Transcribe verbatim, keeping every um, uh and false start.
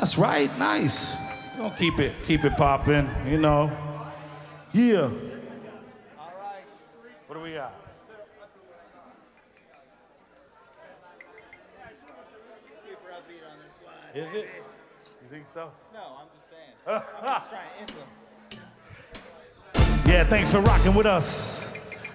That's right, nice. We're gonna keep it, keep it popping, you know. Yeah. All right. What do we got? Super upbeat on this slide. Is it? You think so? No, I'm just saying. I'm just trying to influence. Yeah, thanks for rocking with us.